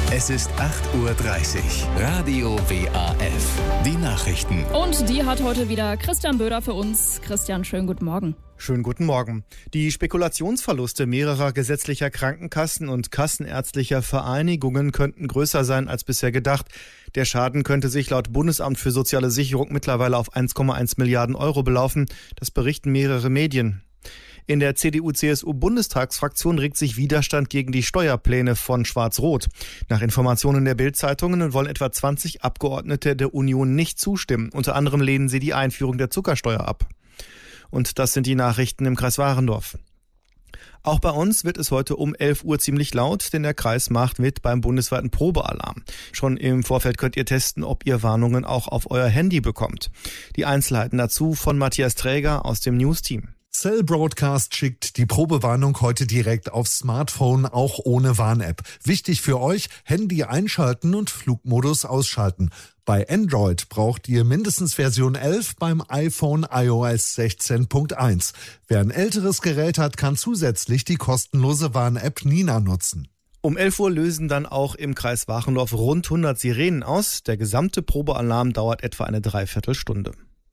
Es ist 8:30 Uhr. Radio WAF. Die Nachrichten. Und die hat heute wieder Christian Böder für uns. Christian, schönen guten Morgen. Schönen guten Morgen. Die Spekulationsverluste mehrerer gesetzlicher Krankenkassen und kassenärztlicher Vereinigungen könnten größer sein als bisher gedacht. Der Schaden könnte sich laut Bundesamt für Soziale Sicherung mittlerweile auf 1,1 Milliarden Euro belaufen. Das berichten mehrere Medien. In der CDU-CSU-Bundestagsfraktion regt sich Widerstand gegen die Steuerpläne von Schwarz-Rot. Nach Informationen der Bild-Zeitungen wollen etwa 20 Abgeordnete der Union nicht zustimmen. Unter anderem lehnen sie die Einführung der Zuckersteuer ab. Und das sind die Nachrichten im Kreis Warendorf. Auch bei uns wird es heute um 11 Uhr ziemlich laut, denn der Kreis macht mit beim bundesweiten Probealarm. Schon im Vorfeld könnt ihr testen, ob ihr Warnungen auch auf euer Handy bekommt. Die Einzelheiten dazu von Matthias Träger aus dem News-Team. Cell Broadcast schickt die Probewarnung heute direkt aufs Smartphone, auch ohne Warn-App. Wichtig für euch, Handy einschalten und Flugmodus ausschalten. Bei Android braucht ihr mindestens Version 11, beim iPhone iOS 16.1. Wer ein älteres Gerät hat, kann zusätzlich die kostenlose Warn-App Nina nutzen. Um 11 Uhr lösen dann auch im Kreis Warendorf rund 100 Sirenen aus. Der gesamte Probealarm dauert etwa eine Dreiviertelstunde.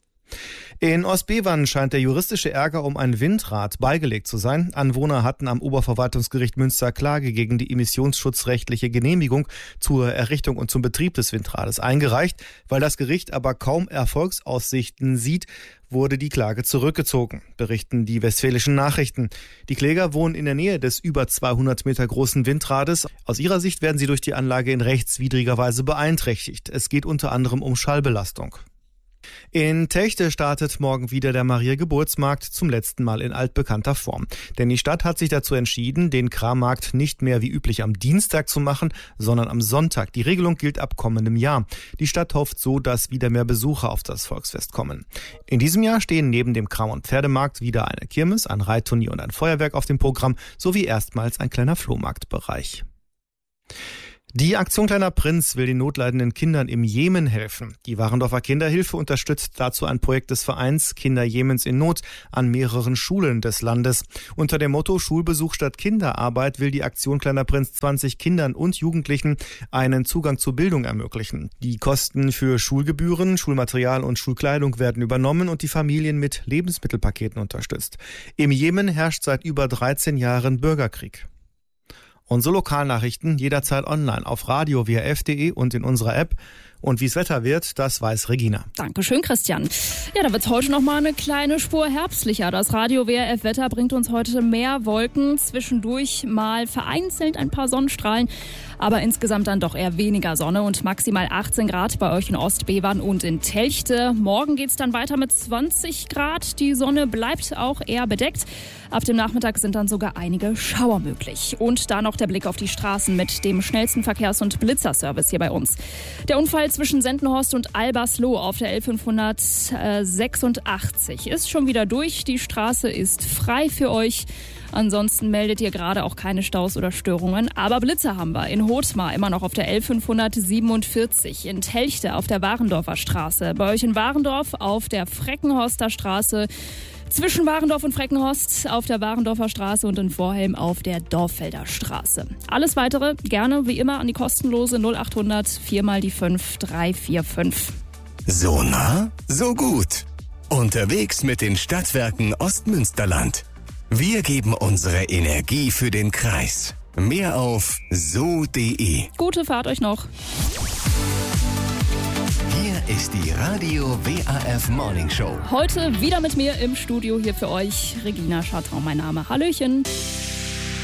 In Ostbevern scheint der juristische Ärger um ein Windrad beigelegt zu sein. Anwohner hatten am Oberverwaltungsgericht Münster Klage gegen die emissionsschutzrechtliche Genehmigung zur Errichtung und zum Betrieb des Windrades eingereicht. Weil das Gericht aber kaum Erfolgsaussichten sieht, wurde die Klage zurückgezogen, berichten die Westfälischen Nachrichten. Die Kläger wohnen in der Nähe des über 200 Meter großen Windrades. Aus ihrer Sicht werden sie durch die Anlage in rechtswidriger Weise beeinträchtigt. Es geht unter anderem um Schallbelastung. In Techte startet morgen wieder der Maria-Geburtsmarkt, zum letzten Mal in altbekannter Form. Denn die Stadt hat sich dazu entschieden, den Krammarkt nicht mehr wie üblich am Dienstag zu machen, sondern am Sonntag. Die Regelung gilt ab kommendem Jahr. Die Stadt hofft so, dass wieder mehr Besucher auf das Volksfest kommen. In diesem Jahr stehen neben dem Kram- und Pferdemarkt wieder eine Kirmes, ein Reitturnier und ein Feuerwerk auf dem Programm, sowie erstmals ein kleiner Flohmarktbereich. Die Aktion Kleiner Prinz will den notleidenden Kindern im Jemen helfen. Die Warendorfer Kinderhilfe unterstützt dazu ein Projekt des Vereins Kinder Jemens in Not an mehreren Schulen des Landes. Unter dem Motto Schulbesuch statt Kinderarbeit will die Aktion Kleiner Prinz 20 Kindern und Jugendlichen einen Zugang zur Bildung ermöglichen. Die Kosten für Schulgebühren, Schulmaterial und Schulkleidung werden übernommen und die Familien mit Lebensmittelpaketen unterstützt. Im Jemen herrscht seit über 13 Jahren Bürgerkrieg. Unsere Lokalnachrichten jederzeit online auf radio-waf.de und in unserer App. Und wie es Wetter wird, das weiß Regina. Dankeschön, Christian. Ja, da wird es heute noch mal eine kleine Spur herbstlicher. Das Radio WRF Wetter bringt uns heute mehr Wolken, zwischendurch mal vereinzelt ein paar Sonnenstrahlen, aber insgesamt dann doch eher weniger Sonne und maximal 18 Grad bei euch in Ostbevern und in Telchte. Morgen geht's dann weiter mit 20 Grad. Die Sonne bleibt auch eher bedeckt. Ab dem Nachmittag sind dann sogar einige Schauer möglich. Und da noch der Blick auf die Straßen mit dem schnellsten Verkehrs- und Blitzerservice hier bei uns. Der Unfall zwischen Sendenhorst und Albersloh auf der L586 ist schon wieder durch. Die Straße ist frei für euch. Ansonsten meldet ihr gerade auch keine Staus oder Störungen. Aber Blitzer haben wir in Hothmar immer noch auf der L547, in Telchte auf der Warendorfer Straße, bei euch in Warendorf auf der Freckenhorster Straße, zwischen Warendorf und Freckenhorst auf der Warendorfer Straße und in Vorhelm auf der Dorffelder Straße. Alles Weitere gerne wie immer an die kostenlose 0800 4x5 345. So nah, so gut. Unterwegs mit den Stadtwerken Ostmünsterland. Wir geben unsere Energie für den Kreis. Mehr auf so.de. Gute Fahrt euch noch. Hier ist die Radio WAF Morning Show. Heute wieder mit mir im Studio hier für euch. Regina Schartraum, mein Name. Hallöchen.